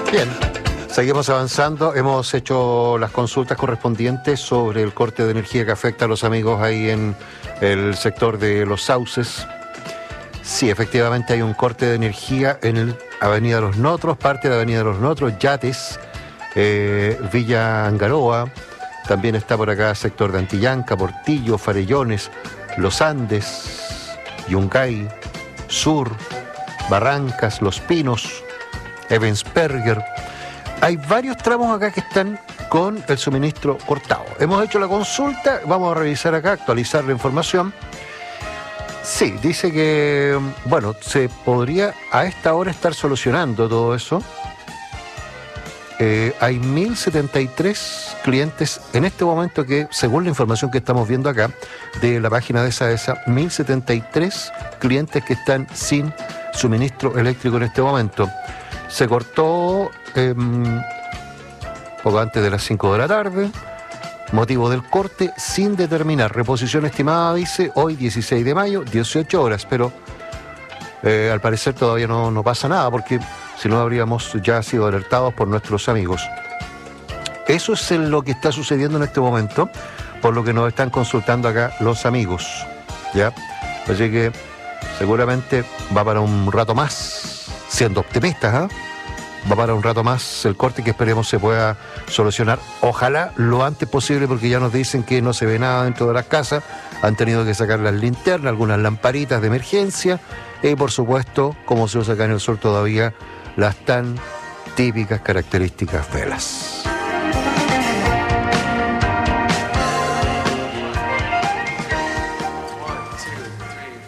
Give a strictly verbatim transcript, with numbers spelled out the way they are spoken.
Bien, seguimos avanzando. Hemos hecho las consultas correspondientes sobre el corte de energía que afecta a los amigos ahí en el sector de Los Sauces. Sí, efectivamente hay un corte de energía en el Avenida Los Notros, parte de Avenida Los Notros, Yates, eh, Villa Angaroa, también está por acá sector de Antillanca, Portillo, Farellones, Los Andes, Yungay, Sur, Barrancas, Los Pinos, Ebensperger. Hay varios tramos acá que están con el suministro cortado. Hemos hecho la consulta, vamos a revisar acá, actualizar la información. Sí, dice que, bueno, se podría a esta hora estar solucionando todo eso. Eh, hay mil setenta y tres clientes en este momento que, según la información que estamos viendo acá, de la página de SAESA, mil setenta y tres clientes que están sin suministro eléctrico en este momento. Se cortó eh, poco antes de las cinco de la tarde. Motivo del corte sin determinar. Reposición estimada, dice, hoy dieciséis de mayo, dieciocho horas, pero eh, al parecer todavía no, no pasa nada, porque si no habríamos ya sido alertados por nuestros amigos. Eso es lo que está sucediendo en este momento, por lo que nos están consultando acá los amigos, ¿ya? Así que seguramente va para un rato más, siendo optimistas, ¿ah? ¿eh? Va para un rato más el corte que esperemos se pueda solucionar. Ojalá lo antes posible, porque ya nos dicen que no se ve nada dentro de las casas. Han tenido que sacar las linternas, algunas lamparitas de emergencia. Y por supuesto, como se usa acá en el sur todavía, las tan típicas características velas.